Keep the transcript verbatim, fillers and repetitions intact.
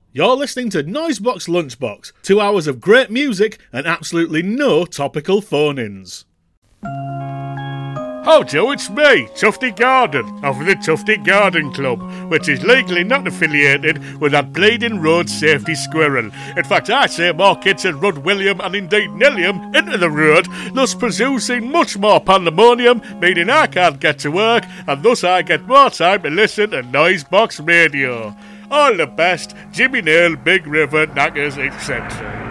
You're listening to Noisebox Lunchbox, two hours of great music and absolutely no topical phone-ins. Oh Joe, it's me, Tufty Garden, of the Tufty Garden Club, which is legally not affiliated with that bleeding road safety squirrel. In fact, I say more kids should run William and indeed Nilliam into the road, thus producing much more pandemonium, meaning I can't get to work, and thus I get more time to listen to Noisebox Radio. All the best, Jimmy Nail, Big River, Knackers, et cetera.